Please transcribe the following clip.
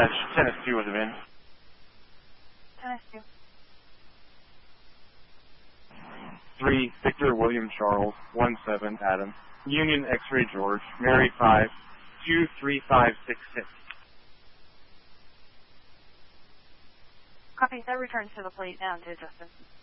Tennis 2 was a min. Tennis 2. 3, Victor William Charles, 17, Adam. Union X-Ray George, Mary 5, 23566. Copy. That returns to the plate and to Justin.